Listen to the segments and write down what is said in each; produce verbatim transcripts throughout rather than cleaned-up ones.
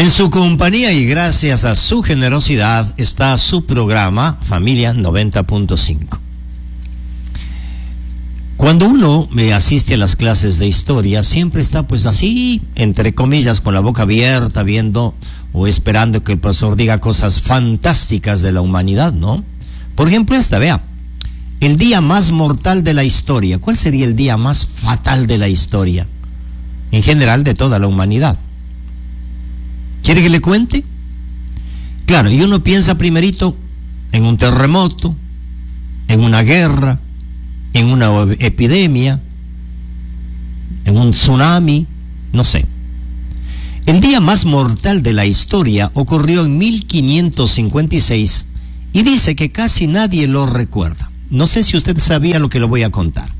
En su compañía y gracias a su generosidad está su programa Familia noventa punto cinco. Cuando uno me asiste a las clases de historia, siempre está pues así, entre comillas, con la boca abierta, viendo o esperando que el profesor diga cosas fantásticas de la humanidad, ¿no? Por ejemplo esta, vea, el día más mortal de la historia. ¿Cuál sería el día más fatal de la historia? En general de toda la humanidad. ¿Quiere que le cuente? Claro, y uno piensa primerito en un terremoto, en una guerra, en una epidemia, en un tsunami, no sé. El día más mortal de la historia ocurrió en mil quinientos cincuenta y seis y dice que casi nadie lo recuerda. No sé si usted sabía lo que le voy a contar.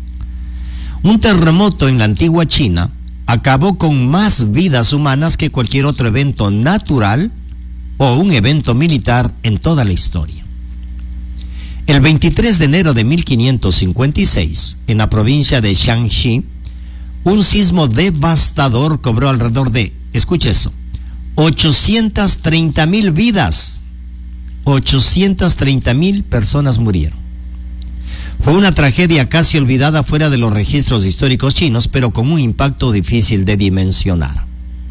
Un terremoto en la antigua China acabó con más vidas humanas que cualquier otro evento natural o un evento militar en toda la historia. El veintitrés de enero de mil quinientos cincuenta y seis, en la provincia de Shanxi, un sismo devastador cobró alrededor de, escuche eso, ochocientas treinta mil vidas. ochocientas treinta mil personas murieron. Fue una tragedia casi olvidada fuera de los registros históricos chinos, pero con un impacto difícil de dimensionar.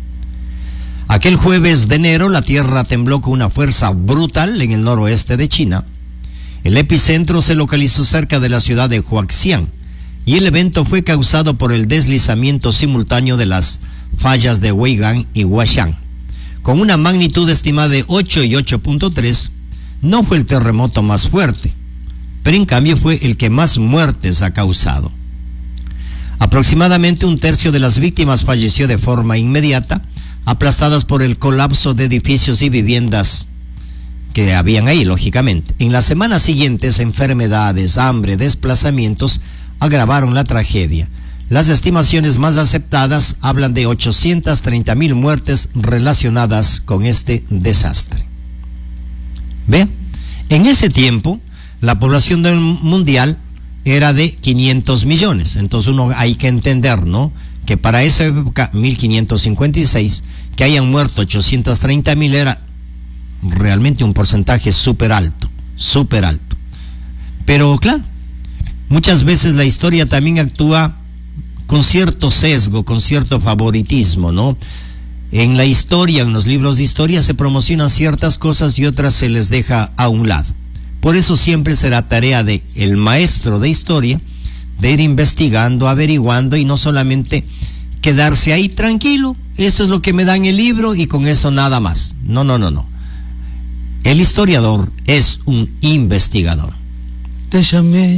Aquel jueves de enero, la tierra tembló con una fuerza brutal en el noroeste de China. El epicentro se localizó cerca de la ciudad de Huaxian, y el evento fue causado por el deslizamiento simultáneo de las fallas de Weigan y Huashan. Con una magnitud estimada de ocho y ocho punto tres, no fue el terremoto más fuerte, pero en cambio fue el que más muertes ha causado. Aproximadamente un tercio de las víctimas falleció de forma inmediata, aplastadas por el colapso de edificios y viviendas que habían ahí, lógicamente. En las semanas siguientes, enfermedades, hambre, desplazamientos agravaron la tragedia. Las estimaciones más aceptadas hablan de ochocientas treinta mil muertes relacionadas con este desastre. ¿Ve? En ese tiempo, la población mundial era de quinientos millones. Entonces uno hay que entender, ¿no?, que para esa época, mil quinientos cincuenta y seis, que hayan muerto ochocientas treinta mil era realmente un porcentaje súper alto, súper alto. Pero claro, muchas veces la historia también actúa con cierto sesgo, con cierto favoritismo, ¿no? En la historia, en los libros de historia se promocionan ciertas cosas y otras se les deja a un lado. Por eso siempre será tarea de el maestro de historia de ir investigando, averiguando y no solamente quedarse ahí tranquilo, eso es lo que me dan el libro y con eso nada más. No, no, no, no. El historiador es un investigador. Te llamé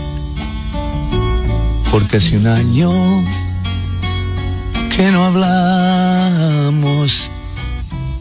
porque hace un año que no hablamos